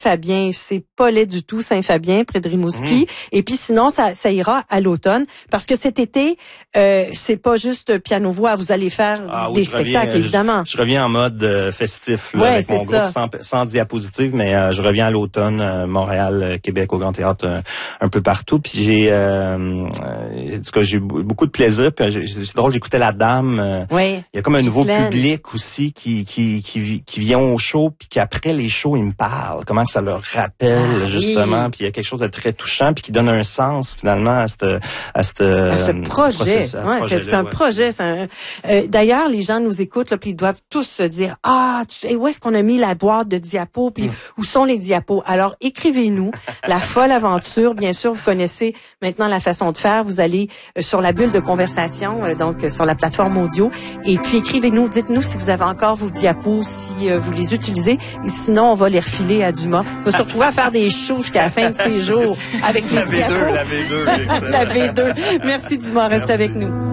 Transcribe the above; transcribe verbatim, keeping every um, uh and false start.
Saint-Fabien, c'est pas laid du tout, Saint-Fabien, près de Rimouski. Mmh. Et puis sinon, ça, ça ira à l'automne, parce que cet été, euh, c'est pas juste piano-voix, vous allez faire ah, oui, des je spectacles, reviens, évidemment. Je, je reviens en mode euh, festif, là, ouais, avec mon ça. groupe sans, sans diapositive, mais euh, je reviens à l'automne, euh, Montréal, euh, Québec, au Grand Théâtre, euh, un peu partout. Puis j'ai, euh, euh, en tout cas, j'ai eu beaucoup de plaisir. Puis j'ai, c'est drôle, j'écoutais La Dame. Euh, oui. Il y a comme un nouveau Ghislaine. public aussi qui qui qui qui vient au show, puis qu'après les shows, ils me parlent. Comment que ça leur rappelle, ah, justement. Oui. Puis il y a quelque chose de très touchant, puis qui donne un sens, finalement, à cette... À, cette, à ce projet. À ouais, projet c'est, c'est un ouais. projet. C'est un, euh, d'ailleurs, les gens nous écoutent, là, puis ils doivent tous se dire, ah, tu sais, où est-ce qu'on a mis la boîte de diapos, puis mm. où sont les diapos? Alors, écrivez-nous. La folle aventure, bien sûr, vous connaissez maintenant la façon de faire. Vous allez euh, sur la bulle de conversation, euh, donc euh, sur la plateforme audio, et puis écrivez-nous, dites-nous si vous avez encore vos diapos, si euh, vous les utilisez, et sinon, on va les refiler à Dumas. On va se retrouver à faire des shows jusqu'à la fin de ces jours avec les la diapos. V deux, la V deux, la V deux. Merci Dumas, reste Merci. avec nous.